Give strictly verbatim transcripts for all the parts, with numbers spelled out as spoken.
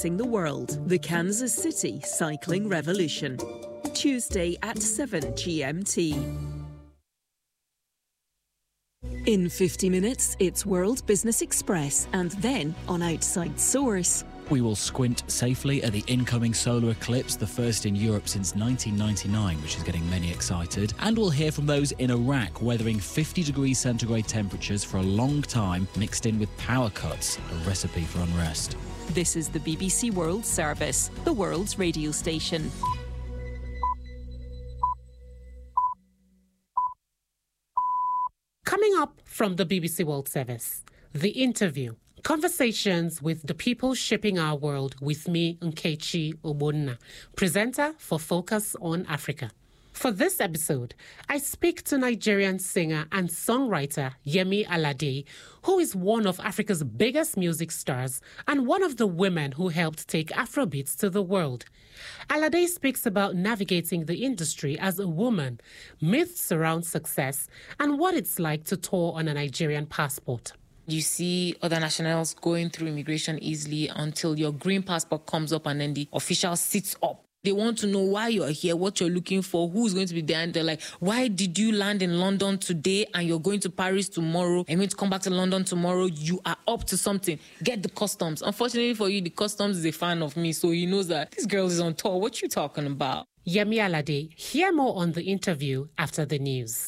Racing the World, the Kansas City Cycling Revolution. Tuesday at seven G M T. In fifty minutes, it's World Business Express, and then on Outside Source. We will squint safely at the incoming solar eclipse, the first in Europe since nineteen ninety-nine, which is getting many excited. And we'll hear from those in Iraq weathering fifty degrees centigrade temperatures for a long time, mixed in with power cuts, a recipe for unrest. This is the B B C World Service, the world's radio station. Coming up from the B B C World Service, The Interview. Conversations with the people shaping our world with me, Nkechi Obonna, presenter for Focus on Africa. For this episode, I speak to Nigerian singer and songwriter Yemi Alade, who is one of Africa's biggest music stars and one of the women who helped take Afrobeats to the world. Alade speaks about navigating the industry as a woman, myths around success, and what it's like to tour on a Nigerian passport. You see other nationals going through immigration easily until your green passport comes up and then the official sits up. They want to know why you're here, what you're looking for, who's going to be there. And they're like, why did you land in London today and you're going to Paris tomorrow and going to come back to London tomorrow? You are up to something. Get the customs. Unfortunately for you, the customs is a fan of me, so he knows that this girl is on tour. What you talking about? Yemi Alade. Hear more on the interview after the news.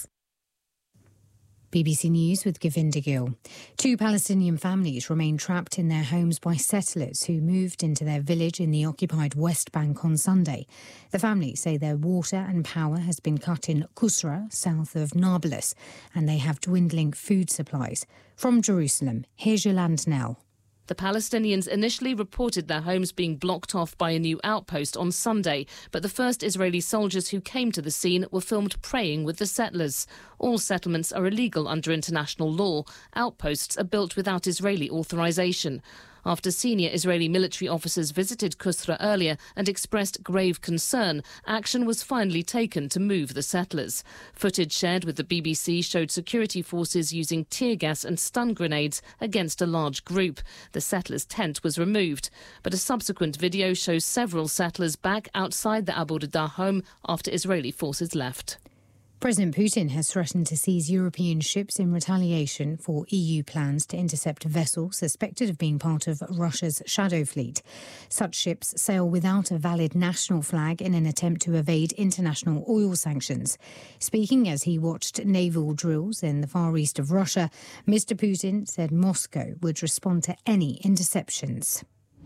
B B C News with Govinda Gill. Two Palestinian families remain trapped in their homes by settlers who moved into their village in the occupied West Bank on Sunday. The families say their water and power has been cut in Kusra, south of Nablus, and they have dwindling food supplies. From Jerusalem, here's Yolande Nell. The Palestinians initially reported their homes being blocked off by a new outpost on Sunday, but the first Israeli soldiers who came to the scene were filmed praying with the settlers. All settlements are illegal under international law. Outposts are built without Israeli authorization. After senior Israeli military officers visited Kusra earlier and expressed grave concern, action was finally taken to move the settlers. Footage shared with the B B C showed security forces using tear gas and stun grenades against a large group. The settlers' tent was removed, but a subsequent video shows several settlers back outside the Abu Rida home after Israeli forces left. President Putin has threatened to seize European ships in retaliation for E U plans to intercept vessels suspected of being part of Russia's shadow fleet. Such ships sail without a valid national flag in an attempt to evade international oil sanctions. Speaking as he watched naval drills in the far east of Russia, Mister Putin said Moscow would respond to any interceptions.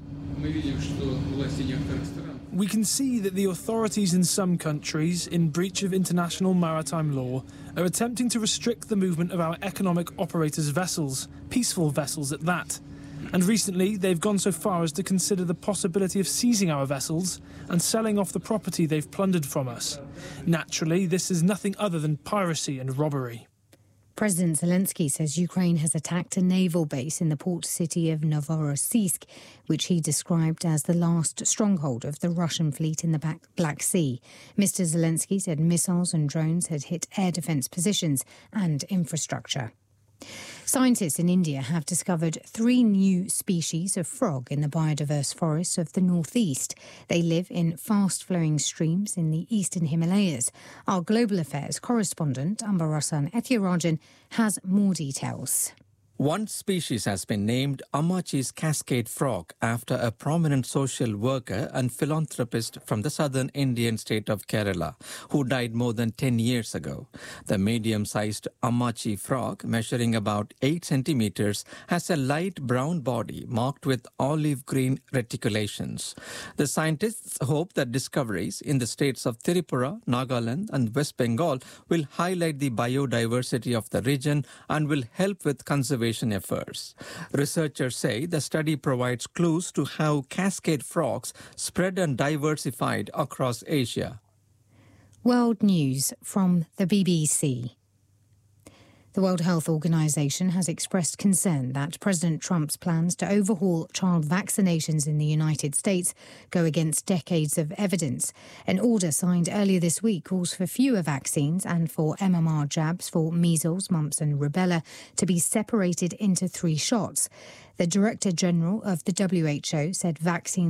We can see that the authorities in some countries, in breach of international maritime law, are attempting to restrict the movement of our economic operators' vessels, peaceful vessels at that. And recently, they've gone so far as to consider the possibility of seizing our vessels and selling off the property they've plundered from us. Naturally, this is nothing other than piracy and robbery. President Zelensky says Ukraine has attacked a naval base in the port city of Novorossiysk, which he described as the last stronghold of the Russian fleet in the Black Sea. Mister Zelensky said missiles and drones had hit air defence positions and infrastructure. Scientists in India have discovered three new species of frog in the biodiverse forests of the northeast. They live in fast-flowing streams in the eastern Himalayas. Our Global Affairs correspondent, Ambarasan Ethirajan, has more details. One species has been named Ammachi's cascade frog after a prominent social worker and philanthropist from the southern Indian state of Kerala, who died more than ten years ago. The medium-sized Ammachi frog, measuring about eight centimeters, has a light brown body marked with olive-green reticulations. The scientists hope that discoveries in the states of Tripura, Nagaland and West Bengal will highlight the biodiversity of the region and will help with conservation efforts. Researchers say the study provides clues to how cascade frogs spread and diversified across Asia. World News from the B B C. The World Health Organization has expressed concern that President Trump's plans to overhaul child vaccinations in the United States go against decades of evidence. An order signed earlier this week calls for fewer vaccines and for M M R jabs for measles, mumps and rubella to be separated into three shots. The Director General of the W H O said vaccines